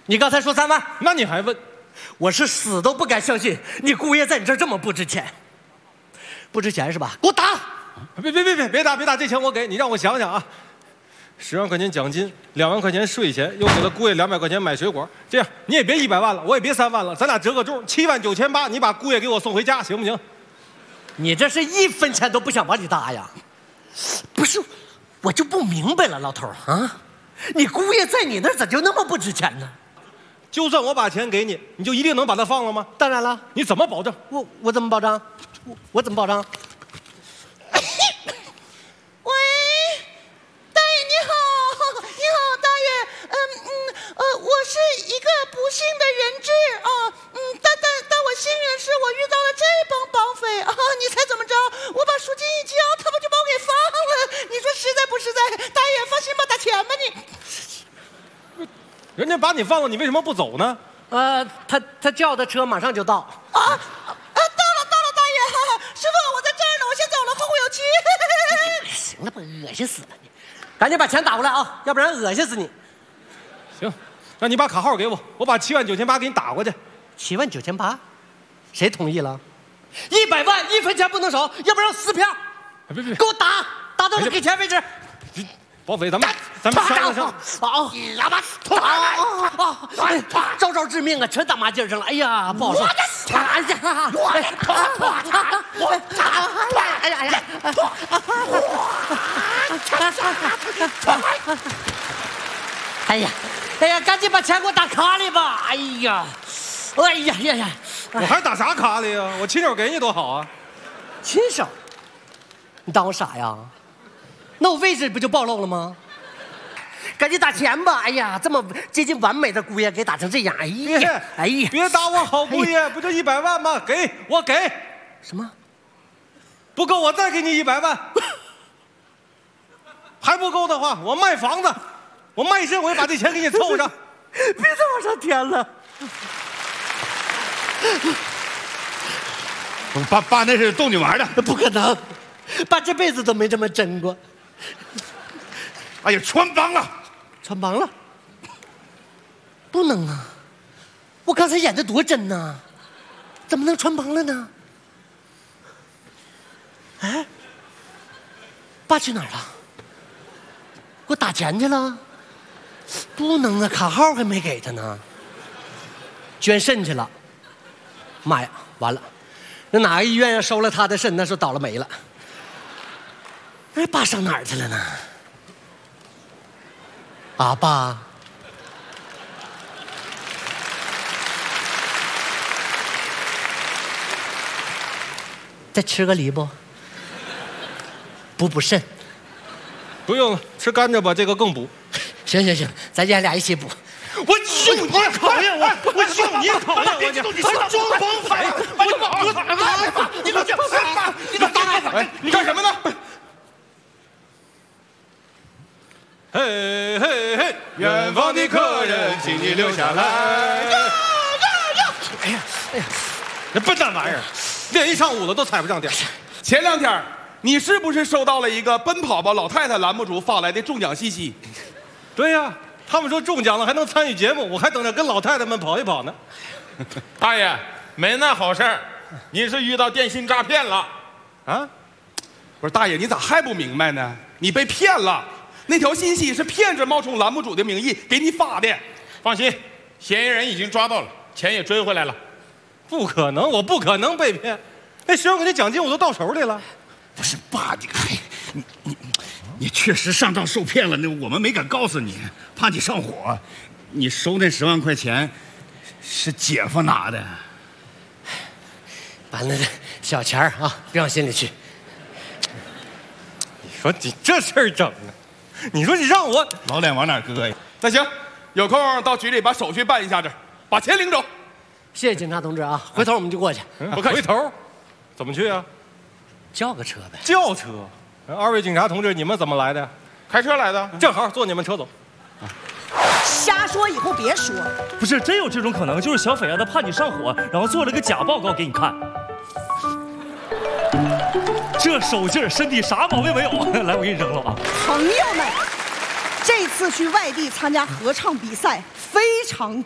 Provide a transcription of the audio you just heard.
你刚才说3万， 那你还问？ 我是死都不敢相信你姑爷在你这儿这么不值钱。不值钱是吧？给我打！ 别打，这钱我给你，让我想想啊。10万块钱奖金，2万块钱税钱，又给了姑爷200块钱买水果。这样你也别100万了，我也别3万了，咱俩折个中，79800，你把姑爷给我送回家，行不行？ 你这是1分钱都不想往里搭呀？不是，我就不明白了，老头啊，你姑爷在你那儿咋就那么不值钱呢？ 就算我把钱给你，你就一定能把他放了吗？ 当然了， 你怎么保证？ 我怎么保障？我怎么保障？ 喂，大爷你好，你好，大爷，我是一个不幸的人质啊，但我幸运的是我遇到了这帮绑匪啊，你猜怎么着？我把赎金一交，他们就把我给放了，你说实在不实在？大爷放心吧，打钱吧你。 人家把你放了，你为什么不走呢？ 他叫的车马上就到。 到了，大爷，师傅，我在这儿呢，我先走了，后会有期。 行了吧，恶心死了你！赶紧把钱打过来啊，要不然恶心死你。 行，那你把卡号给我，我把79800给你打过去。 79800，谁同意了？100万，1分钱不能少，要不然撕票。 别， 给我打到他给钱为止。 绑匪，咱们商量。 好，喇叭，招致命啊，全打麻筋上了。哎呀，不好说。哎呀，赶紧把钱给我打卡里吧。哎呀， 我还打啥卡里呀？我亲手给你多好啊！ 亲手？你当我傻呀？那我位置不就暴露了吗？赶紧打钱吧！哎呀，这么接近完美的姑爷给打成这样，哎呀， 别打我好姑爷，不就100万吗？我给。 什么？ 不够我再给你100万。还不够的话，我卖房子，我卖身我也把这钱给你凑上。 别再往上添了。 爸那是逗你玩的， 不可能，爸这辈子都没这么真过。 哎呀，穿帮了， 穿帮了，不能啊！我刚才演的多真呐，怎么能穿帮了呢？哎，爸去哪儿了？给我打钱去了？不能啊，卡号还没给他呢。捐肾去了。妈呀，完了！那哪个医院要收了他的肾，那是倒了霉了。哎，爸上哪儿去了呢？啊，爸，再吃个梨不？补肾。 不用了，吃甘蔗吧，这个更补。 行，咱爷俩一起补。 我就你讨厌我，我就你讨厌我，你还装绑匪！你给我去！你干什么呢？嘿，远方的客人，请你留下来。哎呀，那笨蛋玩意儿，练一上午了都踩不上点。 前2天，你是不是收到了一个奔跑吧老太太栏目组发来的中奖信息？ 对呀，他们说中奖了还能参与节目，我还等着跟老太太们跑一跑呢。 大爷，没那好事儿，你是遇到电信诈骗了。 啊？不是大爷，你咋还不明白呢？你被骗了。那条信息是骗子冒充栏目组的名义给你发的。 放心，嫌疑人已经抓到了，钱也追回来了。 不可能，我不可能被骗。那10万块钱奖金我都到手里了。 不是爸，你确实上当受骗了，那我们没敢告诉你，怕你上火。你收那10万块钱是姐夫拿的。 把那小钱儿啊，别往心里去。 你说你这事儿整的，你说你让我老脸往哪搁呀？ 那行，有空到局里把手续办一下子，把钱领走。 谢谢警察同志啊，回头我们就过去。 不客气。回头怎么去啊？ 叫个车呗。 轿车。2位警察同志，你们怎么来的？ 开车来的， 正好坐你们车走。 瞎说以后别说。 不是真有这种可能，就是小匪让他怕你上火，然后做了个假报告给你看。这手劲儿，身体啥毛病没有？来，我给你扔了啊！ 朋友们，这次去外地参加合唱比赛非常